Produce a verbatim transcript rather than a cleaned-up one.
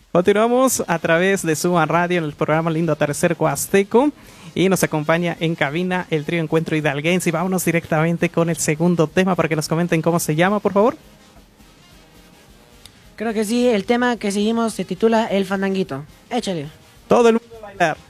Continuamos a través de Suma Radio en el programa Lindo Atardecer Huasteco y nos acompaña en cabina el trío Encuentro Hidalguense y vámonos directamente con el segundo tema para que nos comenten cómo se llama, por favor. Creo que sí, el tema que seguimos se titula El Fandanguito. Échale. Todo el mundo a bailar.